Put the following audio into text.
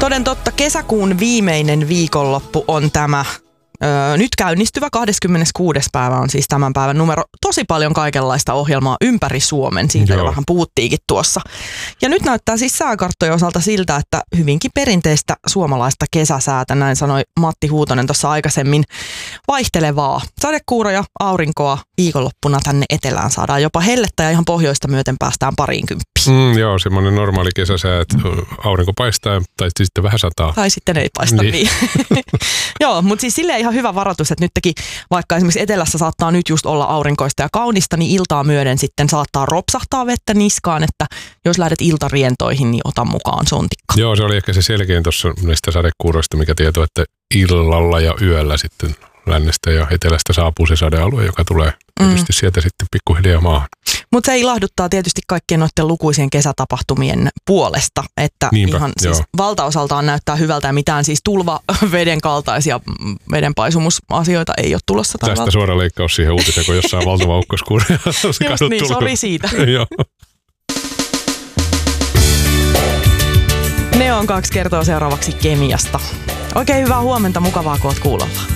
Toden totta, kesäkuun viimeinen viikonloppu on tämä nyt käynnistyvä 26. päivä on siis tämän päivän numero. Tosi paljon kaikenlaista ohjelmaa ympäri Suomen, siitä jo vähän puhuttiinkin tuossa. Ja nyt näyttää siis sääkarttojen osalta siltä, että hyvinkin perinteistä suomalaista kesäsäätä, näin sanoi Matti Huutonen tuossa aikaisemmin, vaihtelevaa. Sadekuuroja, aurinkoa, viikonloppuna tänne etelään saadaan jopa hellettä ja ihan pohjoista myöten päästään 20. Joo, semmoinen normaali kesäsää, että aurinko paistaa tai sitten vähän sataa. Tai sitten ei paista niin. Joo, mutta siis silleen ihan hyvä varoitus, että nytkin vaikka esimerkiksi etelässä saattaa nyt just olla aurinkoista ja kaunista, niin iltaa myöden sitten saattaa ropsahtaa vettä niskaan, että jos lähdet iltarientoihin, niin ota mukaan sontikka. Joo, se oli ehkä se selkein tuossa näistä sadekuuroista, mikä tieto, että illalla ja yöllä sitten lännestä ja etelästä saapuu se sadealue, joka tulee tietysti sieltä sitten pikkuhiljaa maahan. Mutta se ilahduttaa tietysti kaikkien noiden lukuisien kesätapahtumien puolesta, että niinpä, ihan siis valtaosaltaan näyttää hyvältä ja mitään siis tulvaveden kaltaisia vedenpaisumusasioita ei ole tulossa. Tästä suora leikkaus siihen uutiseen, kun jossain valtava ukkoskuuri. Just niin, sori siitä. Joo. Neon 2 kertoo seuraavaksi kemiasta. Oikein hyvää huomenta, mukavaa kun oot kuulolla.